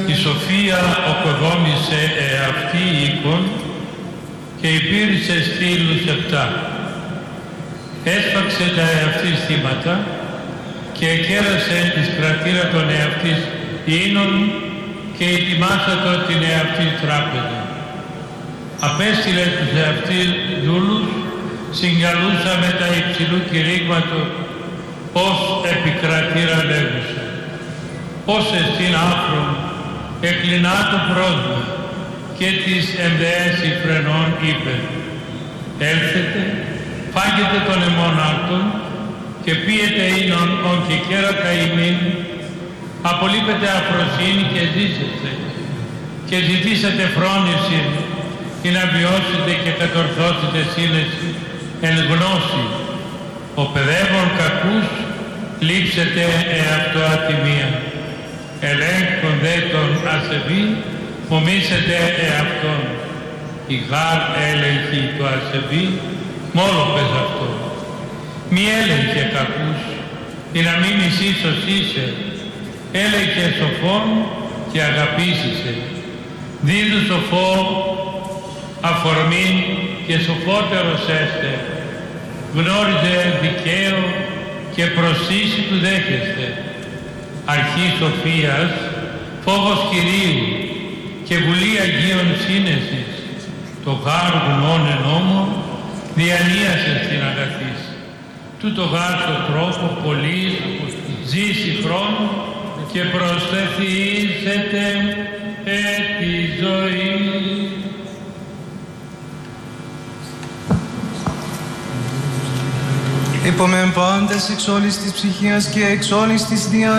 Η Σοφία οκοδόμησε αυτή οίκον και υπήρησε στήλους 7. Έσπαξε τα εαυτής θύματα και εκέρασε εις κρατήρα των εαυτής ίνων και ετοιμάσατο την εαυτής τράπεζα. Απέστειλε τους εαυτής δούλους, συγκαλούσα με τα υψηλού κηρύγματο, ως επικρατήρα λέγουσα. Ως εστίν άφρον, εκλεινά το πρόσμα και της εμβαίας φρενών είπε, έλθετε, φάγετε των εμών αυτών και πίετε ίνων ον και κέρατα ημίν, απολείπετε αφροσύνη και ζήσετε και ζητήσατε φρόνηση ή να βιώσετε και κατορθώσετε σύνεση εν γνώση. Ο παιδεύων κακούς λείψετε εαυτό ατιμία. Ελέγχον δε τον ασεβή, μομίσετε εαυτόν. Η γάρ έλεγχη το ασεβή, μόνο πες αυτό. Μη έλεγχε κακούς, ή να μην μισήσος είσαι. Έλεγχε σοφόν και αγαπήσισε. Δίδου σοφό αφορμήν και σοφότερος έστε. Γνώριζε δικαίο και προσήση του δέχεστε. Αρχή σοφίας, φόβος Κυρίου και βουλή Αγίων σύνεσης. Το γάρ γνώνε νόμο διανύασε στην αγαθής. Τούτο γάρ το τρόπο πολύ ζήσει χρόνο και προσθεθήσετε τη ζωή. Υπομεν πάντες εξ όλης της ψυχίας και εξ όλης της διάνοιας